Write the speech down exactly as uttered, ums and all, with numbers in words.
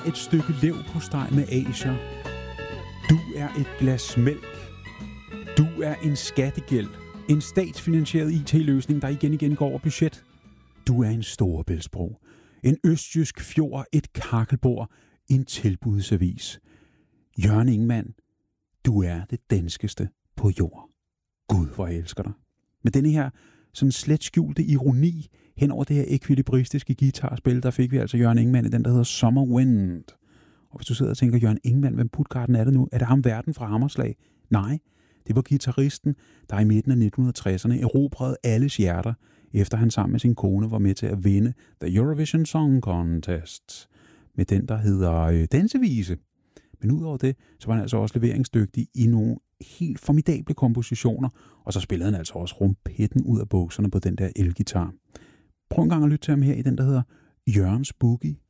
et stykke leverpostej med asier. Du er et glas mælk. Du er en skattegæld. En statsfinansieret I T-løsning, der igen igen går over budget. Du er en storebæltsbro. En østjysk fjord, et kakkelbord, en tilbudsavis. Jørgen Ingmann, du er det danskeste på jord. Gud, hvor jeg elsker dig. Med denne her sådan slet skjulte ironi hen over det her ekvilibristiske guitarspil, der fik vi altså Jørgen Ingmann i den, der hedder Summer Wind. Og hvis du sidder og tænker, Jørgen Ingmann, hvem putkarten er det nu? Er det ham verden fra Hammerslag? Nej, det var guitaristen, der i midten af nitten tresserne erobrede alles hjerter, efter han sammen med sin kone var med til at vinde The Eurovision Song Contest med den, der hedder øh, Dansevise. Men udover det, så var han altså også leveringsdygtig i nogle helt formidable kompositioner, og så spillede han altså også rumpetten ud af bukserne på den der elgitar. Prøv en gang at lytte til ham her i den, der hedder Jørgens Boogie.